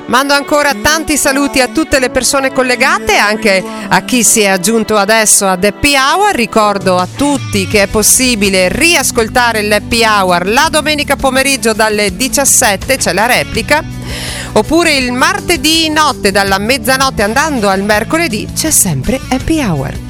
Mando ancora tanti saluti a tutte le persone collegate, anche a chi si è aggiunto adesso ad Happy Hour. Ricordo a tutti che è possibile riascoltare l'Happy Hour la domenica pomeriggio dalle 17, c'è la replica, oppure il martedì notte dalla mezzanotte andando al mercoledì c'è sempre Happy Hour.